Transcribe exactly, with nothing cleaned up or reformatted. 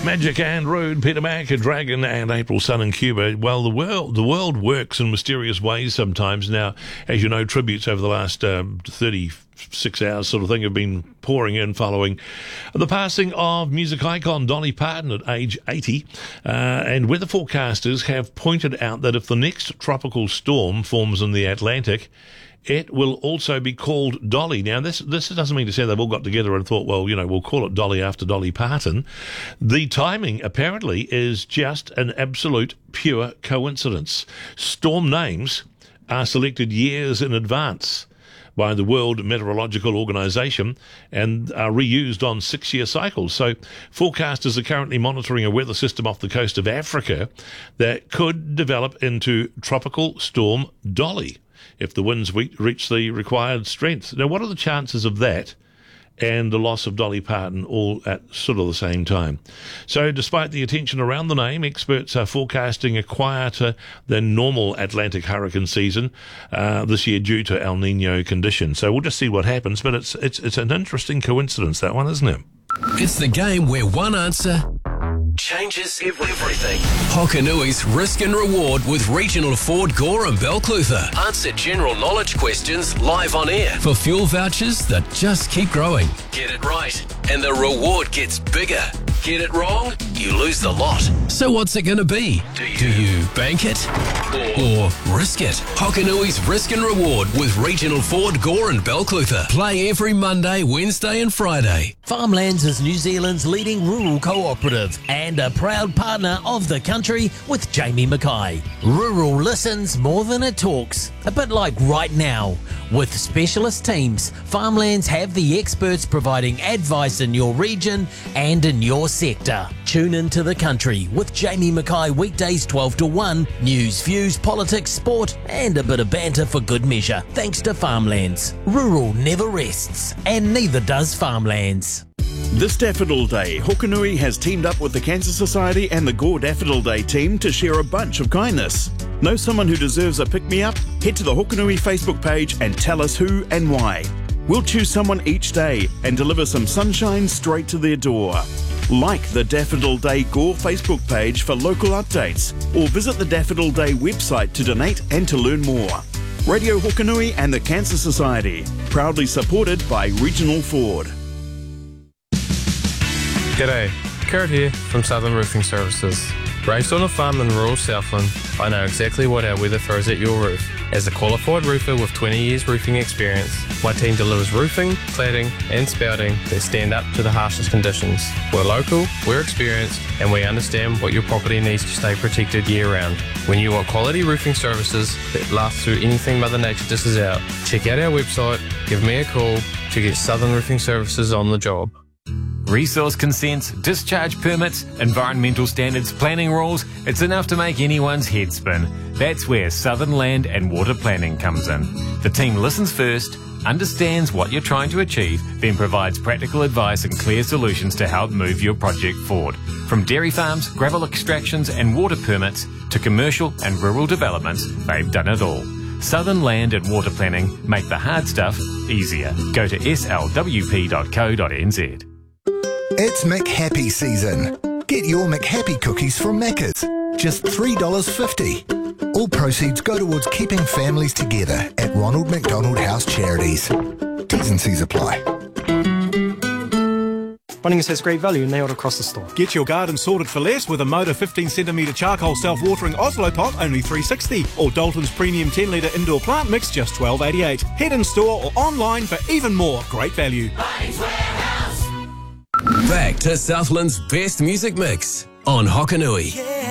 Magic and Rude, Peter Mac, a Dragon, and April Sun in Cuba. Well, the world the world works in mysterious ways sometimes. Now, as you know, tributes over the last um, thirty-six hours sort of thing have been pouring in following the passing of music icon Dolly Parton at age eighty. Uh, and weather forecasters have pointed out that if the next tropical storm forms in the Atlantic, it will also be called Dolly. Now, this this doesn't mean to say they've all got together and thought, well, you know, we'll call it Dolly after Dolly Parton. The timing, apparently, is just an absolute pure coincidence. Storm names are selected years in advance by the World Meteorological Organization and are reused on six-year cycles. So forecasters are currently monitoring a weather system off the coast of Africa that could develop into Tropical Storm Dolly if the winds reach the required strength. Now, what are the chances of that and the loss of Dolly Parton all at sort of the same time? So despite the attention around the name, experts are forecasting a quieter than normal Atlantic hurricane season uh, this year due to El Nino conditions. So we'll just see what happens, but it's it's it's an interesting coincidence, that one, isn't it? It's the game where one answer changes everything. Hokanui's Risk and Reward with Regional Ford Gore and Belclutha. Answer general knowledge questions live on air for fuel vouchers that just keep growing. Get it right, and the reward gets bigger. Get it wrong, you lose the lot. So what's it going to be? Do you, Do you bank it or, or risk it? Hokanui's Risk and Reward with Regional Ford Gore and Belclutha. Play every Monday, Wednesday and Friday. Farmlands is New Zealand's leading rural cooperative and a proud partner of the country with Jamie Mackay. Rural listens more than it talks, a bit like right now. With specialist teams, Farmlands have the experts providing advice in your region and in your sector. Tune into the country with Jamie Mackay weekdays twelve to one, news, views, politics, sport and a bit of banter for good measure. Thanks to Farmlands. Rural never rests, and neither does Farmlands. This Daffodil Day, Hokanui has teamed up with the Cancer Society and the Gore Daffodil Day team to share a bunch of kindness. Know someone who deserves a pick-me-up? Head to the Hokanui Facebook page and tell us who and why. We'll choose someone each day and deliver some sunshine straight to their door. Like the Daffodil Day Gore Facebook page for local updates, or visit the Daffodil Day website to donate and to learn more. Radio Hokanui and the Cancer Society, proudly supported by Regional Ford. G'day, Kurt here from Southern Roofing Services. Raised on a farm in rural Southland, I know exactly what our weather throws at your roof. As a qualified roofer with twenty years roofing experience, my team delivers roofing, cladding and spouting that stand up to the harshest conditions. We're local, we're experienced and we understand what your property needs to stay protected year round. When you want quality roofing services that last through anything Mother Nature dishes out, check out our website, give me a call to get Southern Roofing Services on the job. Resource consents, discharge permits, environmental standards, planning rules, it's enough to make anyone's head spin. That's where Southern Land and Water Planning comes in. The team listens first, understands what you're trying to achieve, then provides practical advice and clear solutions to help move your project forward. From dairy farms, gravel extractions and water permits to commercial and rural developments, they've done it all. Southern Land and Water Planning make the hard stuff easier. Go to s l w p dot co dot n z. It's McHappy season. Get your McHappy cookies from Macca's. Just three dollars fifty. All proceeds go towards keeping families together at Ronald McDonald House Charities. T's and C's apply. Bunnings has great value nailed across the store. Get your garden sorted for less with a Motor fifteen centimetre charcoal self-watering Oslo pot, only three dollars sixty. Or Dalton's premium ten litre indoor plant mix, just twelve dollars eighty-eight. Head in store or online for even more great value. Bunnings Warehouse. Back to Southland's best music mix on Hokanui.